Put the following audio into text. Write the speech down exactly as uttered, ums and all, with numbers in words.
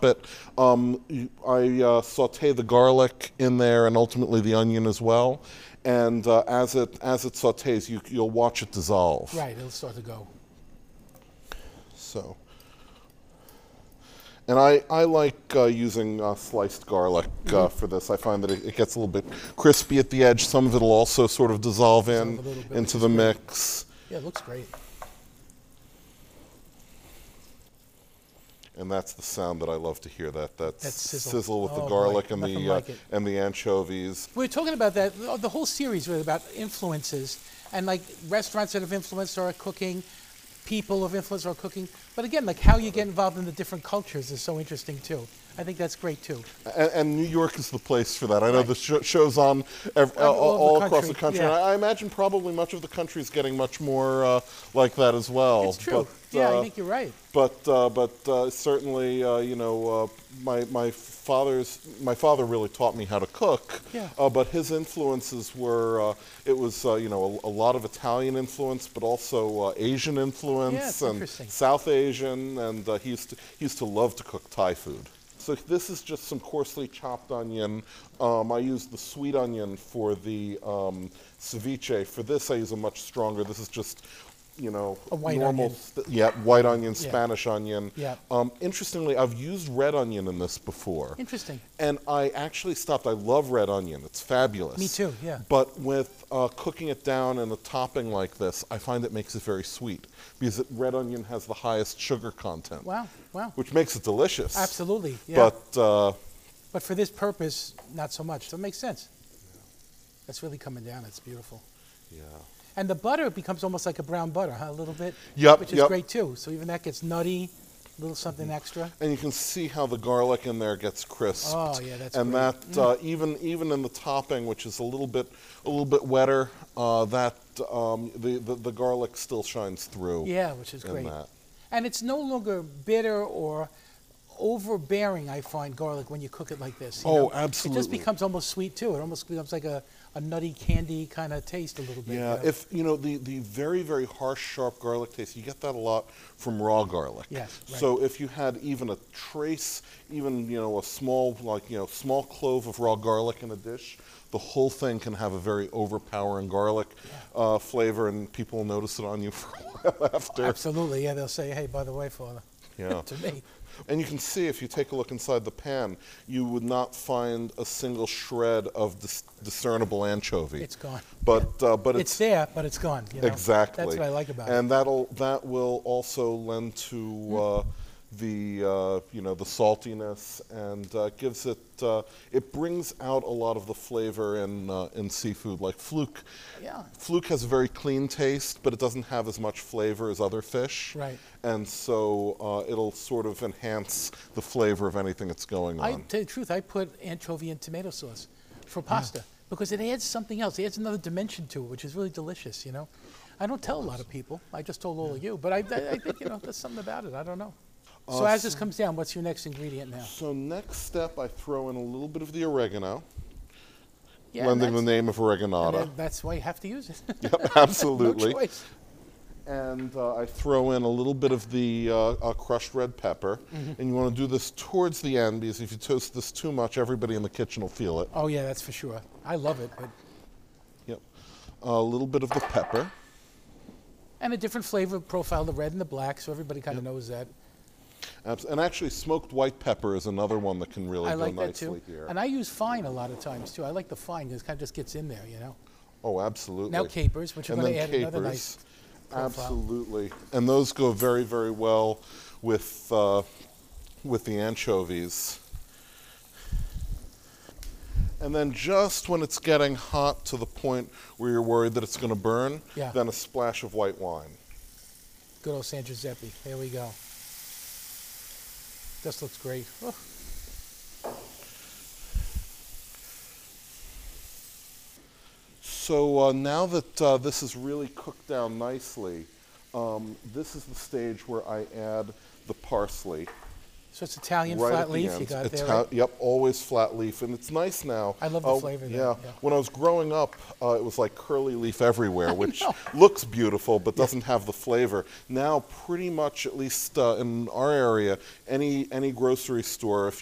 it. Um, you- I uh, saute the garlic in there and ultimately the onion as well. And uh, as it as it sautés, you, you'll watch it dissolve. Right, it'll start to go. So, and I, I like uh, using uh, sliced garlic uh, for this. I find that it, it gets a little bit crispy at the edge. Some of it will also sort of dissolve in Dissolve a little bit, into which the is great. mix. Yeah, it looks great. And that's the sound that I love to hear. That that, That sizzle. with Oh, the boy, garlic and nothing the uh, like it. and the anchovies. We were talking about that. The whole series was about influences and like restaurants that have influenced our cooking, people have influenced our cooking. But again, like how you get involved in the different cultures is so interesting too. I think that's great too. And, and New York is the place for that. I know Right. the sh- shows on ev- All all, over the all across country, the country. yeah. And I, I imagine probably much of the country is getting much more uh, like that as well. It's true. But, yeah, uh, I think you're right. But uh, but uh, certainly, uh, you know, uh, my my father's my father really taught me how to cook. Yeah. Uh, but his influences were uh, it was uh, you know a, a lot of Italian influence, but also uh, Asian influence Yeah, it's and interesting. South Asian, and uh, he used to he used to love to cook Thai food. So this is just some coarsely chopped onion. Um, I use the sweet onion for the um, ceviche. For this, I use a much stronger. This is just, you know, A white normal. onion. St- yeah, white onion, Yeah. Spanish onion. Yeah. Um, interestingly, I've used red onion in this before. Interesting. And I actually stopped. I love red onion. It's fabulous. Me too, yeah. But with uh, cooking it down in a topping like this, I find it makes it very sweet because it, red onion has the highest sugar content. Wow, wow. Which makes it delicious. Absolutely, yeah. But uh, But for this purpose, not so much. So it makes sense. That's really coming down. It's beautiful. yeah. And the butter becomes almost like a brown butter, huh? A little bit. Yep, Which is yep. great too. So even that gets nutty, a little something extra. And you can see how the garlic in there gets crisped. Oh, yeah, that's and great. that uh, even even in the topping, which is a little bit a little bit wetter, uh, that um, the, the the garlic still shines through. Yeah, which is in great. that. And it's no longer bitter or overbearing, I find, garlic when you cook it like this. you Oh, know? It absolutely. just becomes almost sweet too. It almost becomes like a, a nutty candy kind of taste a little bit. Yeah, you know? if you know the, the very very harsh sharp garlic taste, you get that a lot from raw garlic. Yes, right. So if you had even a trace, even you know a small like you know small clove of raw garlic in a dish, the whole thing can have a very overpowering garlic uh, flavor, and people will notice it on you for a while after. Absolutely, yeah. They'll say, "Hey, by the way, Father," Yeah. to me. And you can see if you take a look inside the pan, you would not find a single shred of dis- discernible anchovy. It's gone. But uh, but It's it's, there, but it's gone. You know? exactly. That's what I like about it. And that'll that will also lend to uh, the uh, you know the saltiness, and uh, gives it uh, it brings out a lot of the flavor in uh, in seafood. Like fluke, Yeah. fluke has a very clean taste, but it doesn't have as much flavor as other fish. Right. And so uh, it'll sort of enhance the flavor of anything that's going I on. tell you the truth, I put anchovy in tomato sauce for pasta because it adds something else. It adds another dimension to it, which is really delicious. You know, I don't tell a lot of people. I just told all of you, but I, I, I think you know there's something about it. I don't know. So Uh, as this comes down, what's your next ingredient now? So next step, I throw in a little bit of the oregano, Yeah, lending the that's- name of and oreganata. then that's why you have to use it. Yep, absolutely. No choice. And uh, I throw in a little bit of the uh, uh, crushed red pepper. Mm-hmm. And you want to do this towards the end, because if you toast this too much, everybody in the kitchen will feel it. Oh yeah, that's for sure. I love it, but Yep. a little bit of the pepper. and a different flavor profile, the red and the black, so everybody kind of knows that. Abs- And actually, smoked white pepper is another one that can really I go like that nicely too. here. And I use fine a lot of times too. I like the fine because it kind of just gets in there, you know. Oh, absolutely. Now capers, which are And going to then add another capers. nice profile. Absolutely. And those go very, very well with, uh, with the anchovies. And then just when it's getting hot to the point where you're worried that it's going to burn, Yeah. then a splash of white wine. Good old San Giuseppe. There we go. This looks great. Oh. So uh, now that uh, this is really cooked down nicely, um, this is the stage where I add the parsley. So it's Italian right flat at the leaf end. you got Ita- there, right? Yep, always flat leaf, and it's nice now. I love the Uh, flavor there, Yeah. yeah. When I was growing up, uh, it was like curly leaf everywhere, which know. looks beautiful but doesn't have the flavor. Now, pretty much, at least uh, in our area, any any grocery store, if